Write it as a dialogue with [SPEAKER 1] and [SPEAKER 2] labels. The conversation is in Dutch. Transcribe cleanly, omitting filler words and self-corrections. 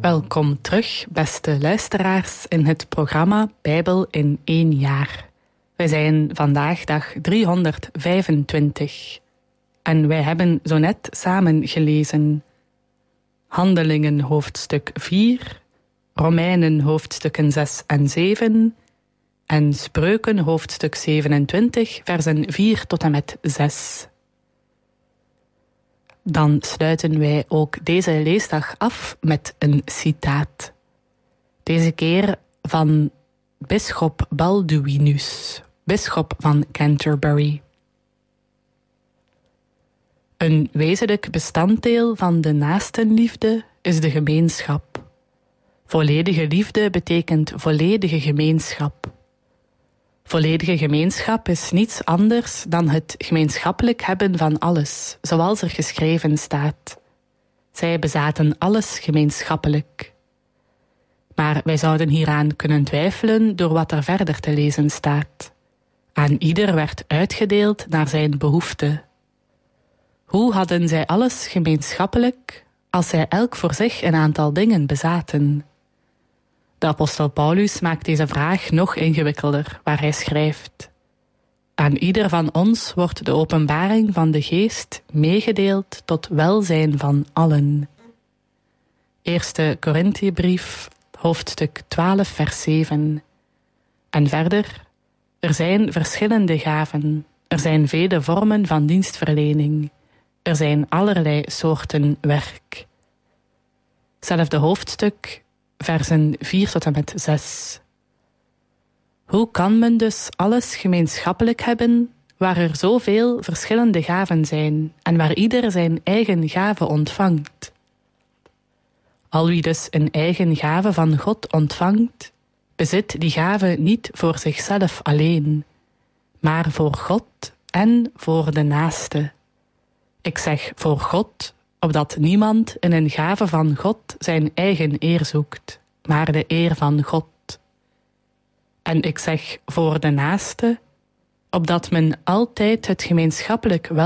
[SPEAKER 1] Welkom terug, beste luisteraars, in het programma Bijbel in 1 jaar. Wij zijn vandaag dag 325. En wij hebben zo net samen gelezen Handelingen hoofdstuk 4, Romeinen hoofdstukken 6 en 7 en Spreuken hoofdstuk 27, versen 4 tot en met 6. Dan sluiten wij ook deze leesdag af met een citaat. Deze keer van bisschop Balduinus, bisschop van Canterbury. Een wezenlijk bestanddeel van de naastenliefde is de gemeenschap. Volledige liefde betekent volledige gemeenschap. Volledige gemeenschap is niets anders dan het gemeenschappelijk hebben van alles, zoals er geschreven staat. Zij bezaten alles gemeenschappelijk. Maar wij zouden hieraan kunnen twijfelen door wat er verder te lezen staat. Aan ieder werd uitgedeeld naar zijn behoefte. Hoe hadden zij alles gemeenschappelijk als zij elk voor zich een aantal dingen bezaten? De apostel Paulus maakt deze vraag nog ingewikkelder, waar hij schrijft: aan ieder van ons wordt de openbaring van de Geest meegedeeld tot welzijn van allen. 1 Korintiëbrief, hoofdstuk 12, vers 7. En verder: er zijn verschillende gaven, er zijn vele vormen van dienstverlening, er zijn allerlei soorten werk. Zelfde hoofdstuk, versen 4 tot en met 6. Hoe kan men dus alles gemeenschappelijk hebben, waar er zoveel verschillende gaven zijn en waar ieder zijn eigen gave ontvangt? Al wie dus een eigen gave van God ontvangt, bezit die gave niet voor zichzelf alleen, maar voor God en voor de naaste. Ik zeg voor God, opdat niemand in een gave van God zijn eigen eer zoekt, maar de eer van God. En ik zeg voor de naaste, opdat men altijd het gemeenschappelijk